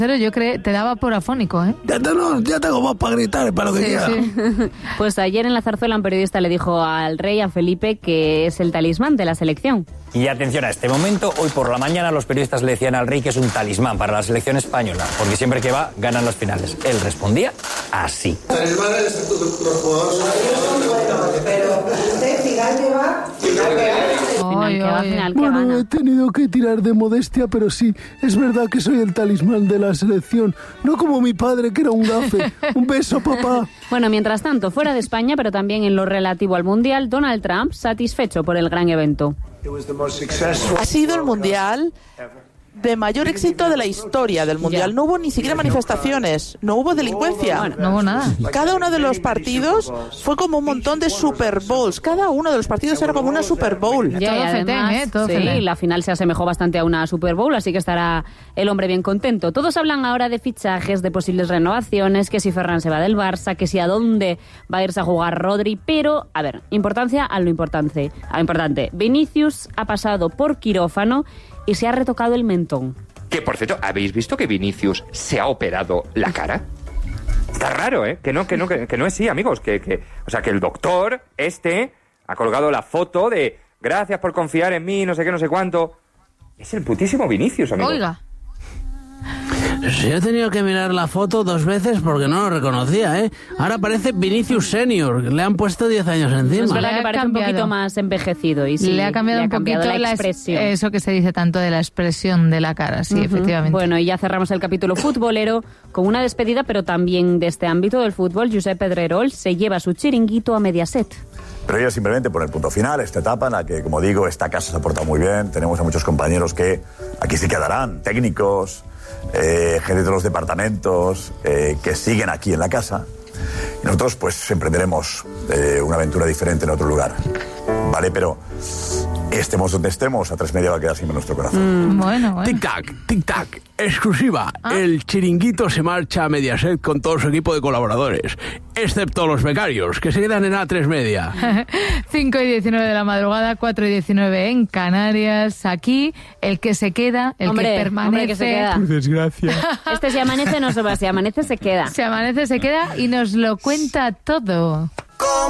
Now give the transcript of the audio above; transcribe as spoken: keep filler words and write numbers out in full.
Pero yo creo te daba por afónico, ¿eh? Ya, te, no, ya tengo voz para gritar, para lo que sí, quiera. Sí. Pues ayer en la zarzuela un periodista le dijo al rey, a Felipe, que es el talismán de la selección. Y atención a este momento, hoy por la mañana los periodistas le decían al rey que es un talismán para la selección española, porque siempre que va, ganan las finales. Él respondía así. Talismán es los jugadores. Pero usted final que va, final que va. Final que va, final que Bueno, gana. he tenido que tirar de modestia, pero sí, es verdad que soy el talismán de la selección. No como mi padre, que era un gafe. Un beso, papá. Bueno, mientras tanto, fuera de España, pero también en lo relativo al Mundial, Donald Trump satisfecho por el gran evento. Ha sido el mundial de mayor éxito de la historia del mundial. Ya. No hubo ni siquiera manifestaciones, no hubo delincuencia. Bueno, No hubo nada. Cada uno de los partidos fue como un montón de Super Bowls. Cada uno de los partidos era como una Super Bowl. Ya, Todo y fetén, además, ¿eh? Todo sí, fetén. la final se asemejó bastante a una Super Bowl, así que estará el hombre bien contento. Todos hablan ahora de fichajes, de posibles renovaciones, que si Ferran se va del Barça, que si a dónde va a irse a jugar Rodri, pero, a ver, importancia a lo importante. A lo importante. Vinicius ha pasado por quirófano y se ha retocado el mentón. Que, por cierto, ¿habéis visto que Vinicius se ha operado la cara? Está raro, ¿eh? Que no, que no, que, que no es sí, amigos. Que, que, o sea, que el doctor este ha colgado la foto de gracias por confiar en mí, no sé qué, no sé cuánto. Es el putísimo Vinicius, amigos. Oiga. Sí, he tenido que mirar la foto dos veces porque no lo reconocía, ¿eh? Ahora parece Vinicius Senior, le han puesto diez años encima. Es verdad Le que ha parece un cambiado. poquito más envejecido. Y sí, le ha cambiado le ha un cambiado poquito la la es- expresión. eso que se dice tanto de la expresión de la cara, sí, Ujú. efectivamente. Bueno, y ya cerramos el capítulo futbolero con una despedida, pero también de este ámbito del fútbol. Josep Pedrerol se lleva su chiringuito a Mediaset. Pero yo simplemente poner punto final a esta etapa en la que, como digo, esta casa se ha portado muy bien. Tenemos a muchos compañeros que aquí se quedarán, técnicos, eh, gente de los departamentos, eh, que siguen aquí en la casa. Y nosotros, pues, emprenderemos eh, una aventura diferente en otro lugar. ¿Vale? Pero estemos donde estemos, a tres media va a quedar siempre en nuestro corazón. Mm, bueno, bueno. Tic-tac, tic-tac, exclusiva. ¿Ah? El chiringuito se marcha a Mediaset con todo su equipo de colaboradores, excepto los becarios, que se quedan en A tres Media. cinco y diecinueve de la madrugada, cuatro y diecinueve en Canarias. Aquí, el que se queda, el Hombre, que permanece... hombre, que se queda. Desgracia. Este si amanece no se va, si amanece se queda. Se amanece, se queda y nos lo cuenta todo.